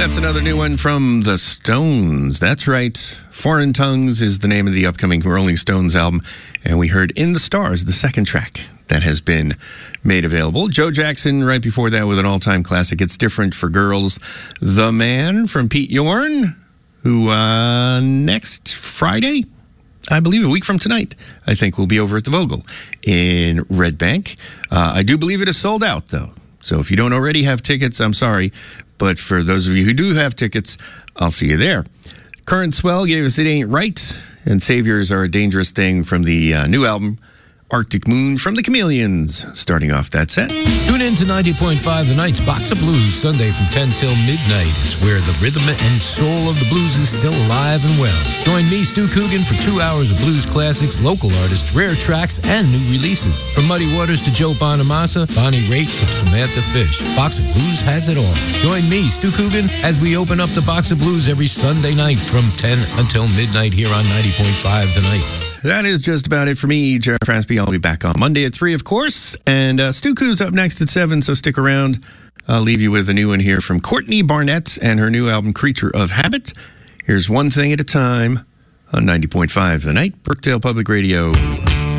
That's another new one from the Stones. That's right. Foreign Tongues is the name of the upcoming Rolling Stones album. And we heard In the Stars, the second track that has been made available. Joe Jackson right before that with an all-time classic, It's Different for Girls. The Man from Pete Yorn, who next Friday, I believe a week from tonight, I think will be over at the Vogel in Red Bank. I do believe it is sold out, though. So if you don't already have tickets, I'm sorry. But for those of you who do have tickets, I'll see you there. Current Swell gave us It Ain't Right, and Saviors Are a Dangerous Thing from the new album, Arctic Moon from the Chameleons, starting off that set. Tune in to 90.5 The Night's Box of Blues, Sunday from 10 till midnight. It's where the rhythm and soul of the blues is still alive and well. Join me, Stu Coogan, for 2 hours of blues classics, local artists, rare tracks, and new releases. From Muddy Waters to Joe Bonamassa, Bonnie Raitt to Samantha Fish, Box of Blues has it all. Join me, Stu Coogan, as we open up the Box of Blues every Sunday night from 10 until midnight here on 90.5 The Night. That is just about it for me, Jeff Raspy. I'll be back on Monday at 3, of course. And Stu Coo's up next at 7, so stick around. I'll leave you with a new one here from Courtney Barnett and her new album, Creature of Habit. Here's One Thing at a Time on 90.5 The Night, Brookdale Public Radio.